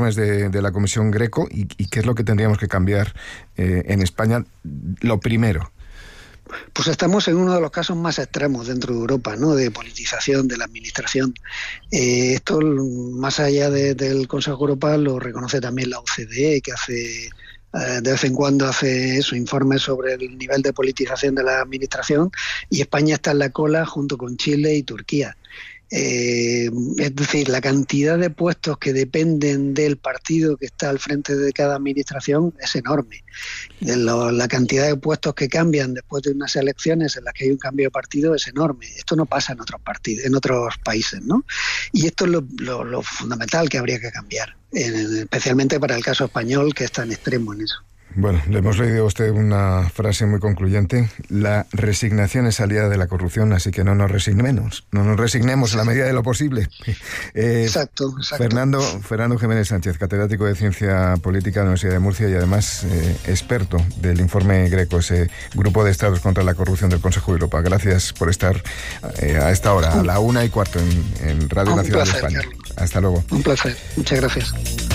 informes de la Comisión Greco y qué es lo que tendríamos que cambiar en España. Lo primero. Pues estamos en uno de los casos más extremos dentro de Europa, ¿no?, de politización de la administración. Esto, más allá del Consejo Europa, lo reconoce también la OCDE, que de vez en cuando hace su informe sobre el nivel de politización de la administración, y España está en la cola junto con Chile y Turquía. Es decir, la cantidad de puestos que dependen del partido que está al frente de cada administración es enorme. La cantidad de puestos que cambian después de unas elecciones en las que hay un cambio de partido es enorme. Esto no pasa en otros países, ¿no? Y esto es lo fundamental que habría que cambiar, especialmente para el caso español, que es tan extremo en eso. Bueno, le hemos leído a usted una frase muy concluyente. La resignación es aliada de la corrupción, así que no nos resignemos. No nos resignemos en la medida de lo posible. Exacto. Fernando Jiménez Sánchez, catedrático de Ciencia Política de la Universidad de Murcia y además experto del informe Greco, ese grupo de estados contra la corrupción del Consejo de Europa. Gracias por estar a esta hora, a la 1:15 en Radio Nacional de España. Carlos. Hasta luego. Un placer. Muchas gracias.